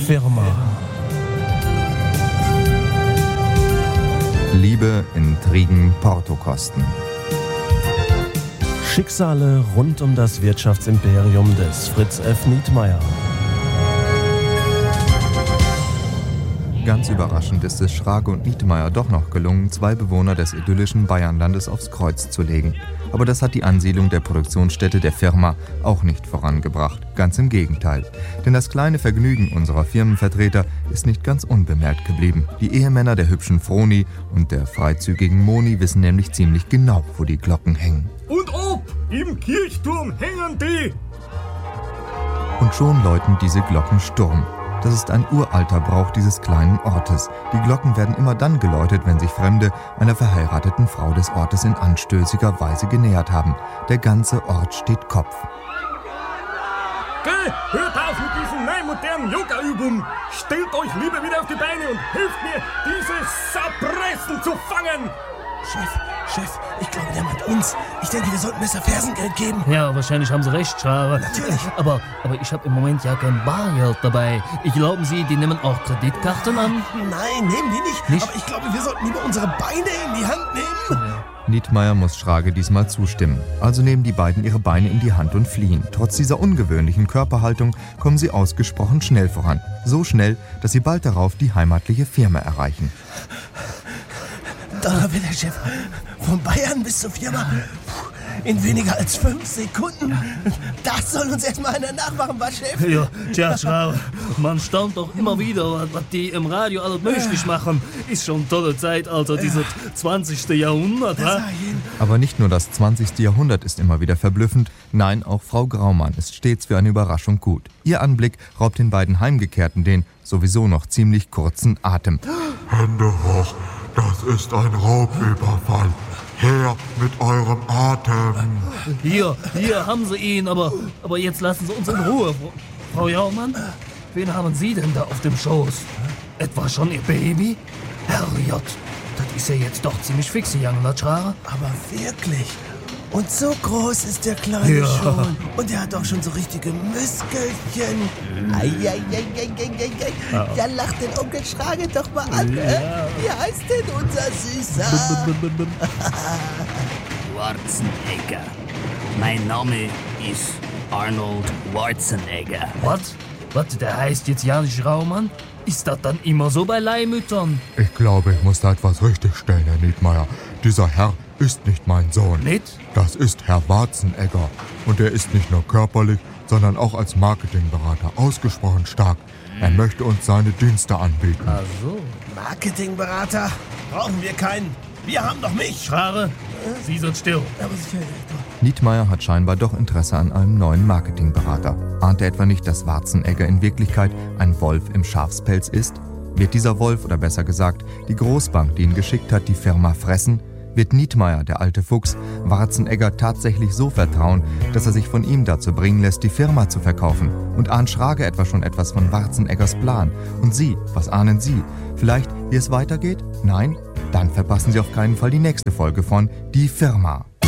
Firma. Liebe, Intrigen, Portokosten. Schicksale rund um das Wirtschaftsimperium des Fritz F. Nietmeyer. Ganz überraschend ist es Schrage und Nietmeyer doch noch gelungen, 2 Bewohner des idyllischen Bayernlandes aufs Kreuz zu legen. Aber das hat die Ansiedlung der Produktionsstätte der Firma auch nicht vorangebracht. Ganz im Gegenteil. Denn das kleine Vergnügen unserer Firmenvertreter ist nicht ganz unbemerkt geblieben. Die Ehemänner der hübschen Froni und der freizügigen Moni wissen nämlich ziemlich genau, wo die Glocken hängen. Und ob im Kirchturm hängen die! Und schon läuten diese Glocken Sturm. Das ist ein uralter Brauch dieses kleinen Ortes. Die Glocken werden immer dann geläutet, wenn sich Fremde einer verheirateten Frau des Ortes in anstößiger Weise genähert haben. Der ganze Ort steht Kopf. Geh, hört auf mit diesen neumodernen Yoga-Übungen! Stellt euch lieber wieder auf die Beine und helft mir, diese Sapressen zu fangen! Chef, ich glaube, der meint uns. Ich denke, wir sollten besser Fersengeld geben. Ja, wahrscheinlich haben Sie recht, Schrage. Natürlich. Aber ich habe im Moment ja kein Bargeld dabei. Glauben Sie, die nehmen auch Kreditkarten an? Nein, nehmen die nicht. Aber ich glaube, wir sollten lieber unsere Beine in die Hand nehmen. Nietmeyer muss Schrage diesmal zustimmen. Also nehmen die beiden ihre Beine in die Hand und fliehen. Trotz dieser ungewöhnlichen Körperhaltung kommen sie ausgesprochen schnell voran. So schnell, dass sie bald darauf die heimatliche Firma erreichen. Donnerwetter, Chef. Von Bayern bis zur Firma. In weniger als 5 Sekunden. Das soll uns erstmal einer nachmachen, was, Chef? Ja, tja, Schrauber, man staunt doch immer wieder, was die im Radio alles möglich machen. Ist schon tolle Zeit, Alter, dieses 20. Jahrhundert, wa? Aber nicht nur das 20. Jahrhundert ist immer wieder verblüffend, nein, auch Frau Graumann ist stets für eine Überraschung gut. Ihr Anblick raubt den beiden Heimgekehrten den sowieso noch ziemlich kurzen Atem. Hände hoch, das ist ein Raubüberfall. Her mit eurem Atem. Hier haben Sie ihn, aber jetzt lassen Sie uns in Ruhe. Frau Jaumann, wen haben Sie denn da auf dem Schoß? Etwa schon Ihr Baby? Herrgott, das ist ja jetzt doch ziemlich fix, Young Schrage. Aber wirklich? Und so groß ist der Kleine schon. Und er hat auch schon so richtige Muskelchen. Ja, lacht den Onkel Schrage doch mal an. Wie heißt denn unser Süßer? Warzenegger. Mein Name ist Arnold Warzenegger. Was? Der heißt jetzt Janis Raumann? Ist das dann immer so bei Leihmüttern? Ich glaube, ich muss da etwas richtigstellen, Herr Nietmeyer. Dieser Herr ist nicht mein Sohn. Nicht? Das ist Herr Warzenegger. Und er ist nicht nur körperlich, sondern auch als Marketingberater ausgesprochen stark. Er möchte uns seine Dienste anbieten. Ach so. Marketingberater? Brauchen wir keinen. Wir haben doch mich. Schrage, Sie sind still. Aber sicher. Nietmeyer hat scheinbar doch Interesse an einem neuen Marketingberater. Ahnt er etwa nicht, dass Warzenegger in Wirklichkeit ein Wolf im Schafspelz ist? Wird dieser Wolf, oder besser gesagt, die Großbank, die ihn geschickt hat, die Firma fressen? Wird Nietmeyer, der alte Fuchs, Warzenegger tatsächlich so vertrauen, dass er sich von ihm dazu bringen lässt, die Firma zu verkaufen? Und ahnt Schrage etwa schon etwas von Warzeneggers Plan? Und Sie, was ahnen Sie? Vielleicht, wie es weitergeht? Nein? Dann verpassen Sie auf keinen Fall die nächste Folge von Die Firma.